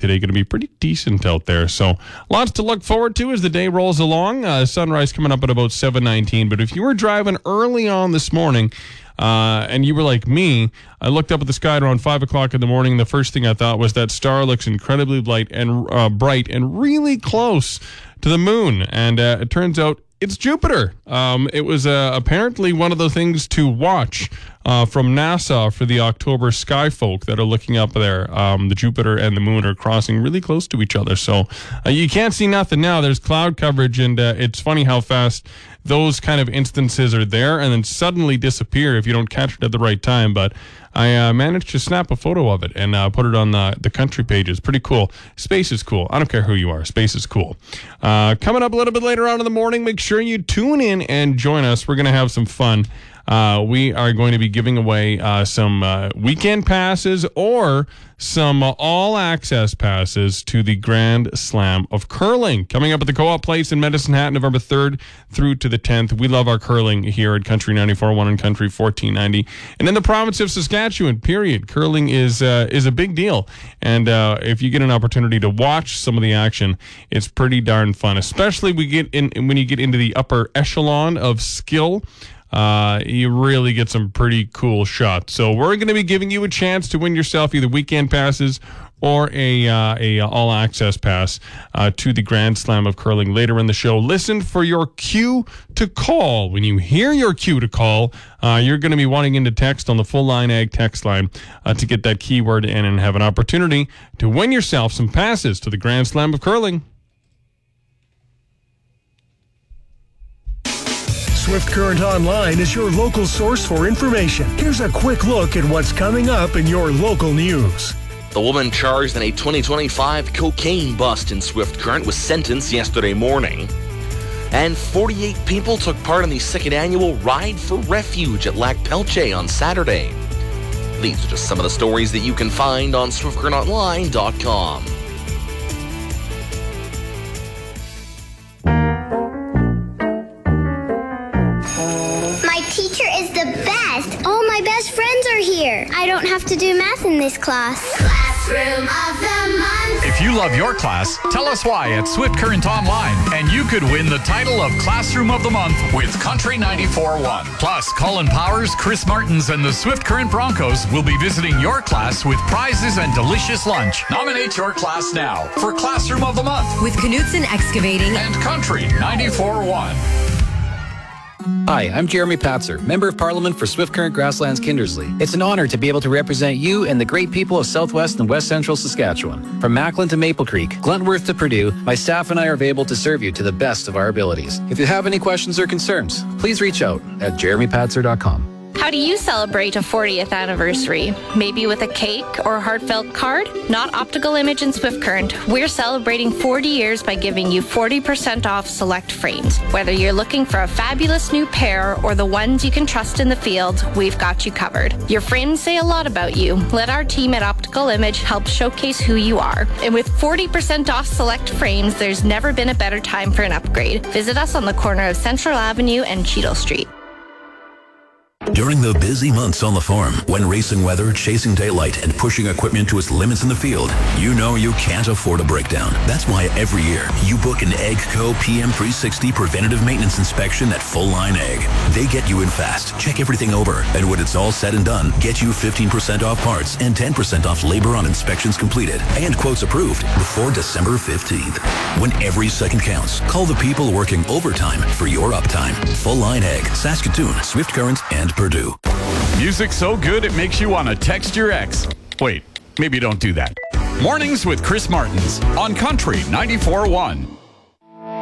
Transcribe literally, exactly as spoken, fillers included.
today. Going to be pretty decent out there. So lots to look forward to as the day rolls along. Uh, sunrise coming up at about seven nineteen. But if you were driving early on this morning, Uh, and you were like me, I looked up at the sky at around five o'clock in the morning. The first thing I thought was that star looks incredibly light and uh, bright and really close to the moon. And uh, it turns out it's Jupiter. Um, it was uh, apparently one of the things to watch uh, from NASA for the October sky folk that are looking up there. Um, the Jupiter and the moon are crossing really close to each other. So uh, you can't see nothing now. There's cloud coverage, and uh, it's funny how fast those kind of instances are there and then suddenly disappear if you don't catch it at the right time. But I uh, managed to snap a photo of it and uh, put it on the, the country pages. Pretty cool. Space is cool. I don't care who you are. Space is cool. Uh, coming up a little bit later on in the morning, make sure you tune in and join us. We're going to have some fun. Uh, we are going to be giving away uh, some uh, weekend passes or some uh, all-access passes to the Grand Slam of Curling coming up at the Co-op Place in Medicine Hat, November third through to the tenth. We love our curling here at Country ninety-four point one and Country fourteen ninety. And in the province of Saskatchewan, period, curling is uh, is a big deal. And uh, if you get an opportunity to watch some of the action, it's pretty darn fun, especially we get in when you get into the upper echelon of skill. Uh, you really get some pretty cool shots. So we're going to be giving you a chance to win yourself either weekend passes or a uh, a all access pass uh, to the Grand Slam of Curling later in the show. Listen for your cue to call. When you hear your cue to call, uh, you're going to be wanting into text on the Full Line Ag text line uh, to get that keyword in and have an opportunity to win yourself some passes to the Grand Slam of Curling. Swift Current Online is your local source for information. Here's a quick look at what's coming up in your local news. The woman charged in a twenty twenty-five cocaine bust in Swift Current was sentenced yesterday morning. And forty-eight people took part in the second annual Ride for Refuge at Lac Pelche on Saturday. These are just some of the stories that you can find on swift current online dot com. My best friends are here. I don't have to do math in this class. Classroom of the Month. If you love your class, tell us why at Swift Current Online, and you could win the title of Classroom of the Month with Country ninety-four point one. Plus, Colin Powers, Chris Martins, and the Swift Current Broncos will be visiting your class with prizes and delicious lunch. Nominate your class now for Classroom of the Month with Knutson Excavating and Country ninety-four point one. Hi, I'm Jeremy Patzer, Member of Parliament for Swift Current Grasslands Kindersley. It's an honor to be able to represent you and the great people of Southwest and West Central Saskatchewan. From Macklin to Maple Creek, Gluntworth to Purdue, my staff and I are able to serve you to the best of our abilities. If you have any questions or concerns, please reach out at jeremy patzer dot com. How do you celebrate a fortieth anniversary? Maybe with a cake or a heartfelt card? Not Optical Image and Swift Current. We're celebrating forty years by giving you forty percent off select frames. Whether you're looking for a fabulous new pair or the ones you can trust in the field, we've got you covered. Your frames say a lot about you. Let our team at Optical Image help showcase who you are. And with forty percent off select frames, there's never been a better time for an upgrade. Visit us on the corner of Central Avenue and Cheadle Street. During the busy months on the farm, when racing weather, chasing daylight, and pushing equipment to its limits in the field, you know you can't afford a breakdown. That's why every year, you book an AGCO P M three sixty preventative maintenance inspection at Full Line Ag. They get you in fast, check everything over, and when it's all said and done, get you fifteen percent off parts and ten percent off labor on inspections completed and quotes approved before December fifteenth. When every second counts, call the people working overtime for your uptime. Full Line Ag, Saskatoon, Swift Current, and Purdue. Music so good it makes you want to text your ex. Wait, maybe don't do that. Mornings with Chris Martins on Country ninety-four point one.